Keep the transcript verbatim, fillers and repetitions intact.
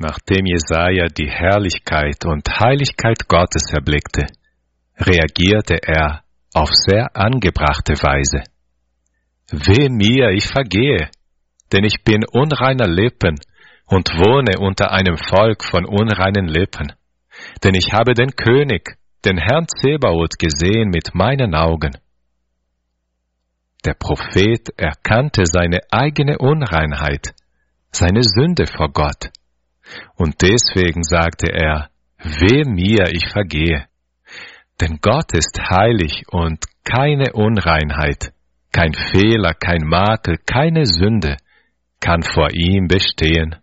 Nachdem Jesaja die Herrlichkeit und Heiligkeit Gottes erblickte, reagierte er auf sehr angebrachte Weise. Weh mir, ich vergehe, denn ich bin unreiner Lippen und wohne unter einem Volk von unreinen Lippen. Denn ich habe den König, den Herrn Zebaoth, gesehen mit meinen Augen. Der Prophet erkannte seine eigene Unreinheit, seine Sünde vor Gott. Und deswegen sagte er, weh mir, ich vergehe. Denn Gott ist heilig und keine Unreinheit, kein Fehler, kein Makel, keine Sünde kann vor ihm bestehen.